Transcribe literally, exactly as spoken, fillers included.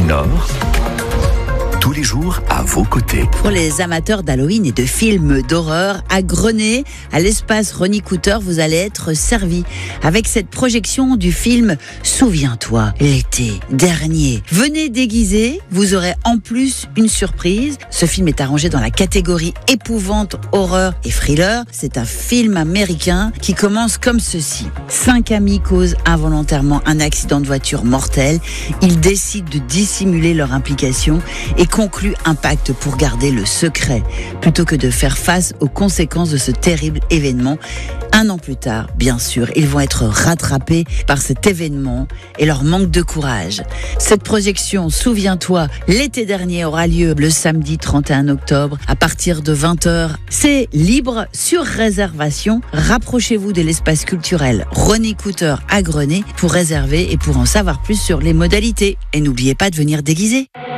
Nord, tous les jours à vos côtés. Pour les amateurs d'Halloween et de films d'horreur, à Grenay, à l'espace Ronnie Cooter, vous allez être servis avec cette projection du film Souviens-toi, l'été dernier. Venez déguisé, vous aurez en plus une surprise. Ce film est arrangé dans la catégorie épouvante, horreur et thriller. C'est un film américain qui commence comme ceci. Cinq amis causent involontairement un accident de voiture mortel. Ils décident de dissimuler leur implication et conclut un pacte pour garder le secret, plutôt que de faire face aux conséquences de ce terrible événement. Un an plus tard, bien sûr, ils vont être rattrapés par cet événement et leur manque de courage. Cette projection, souviens-toi, l'été dernier aura lieu le samedi trente et un octobre à partir de vingt heures. C'est libre sur réservation. Rapprochez-vous de l'espace culturel Ronnie Cooter à Grenay pour réserver et pour en savoir plus sur les modalités. Et n'oubliez pas de venir déguiser.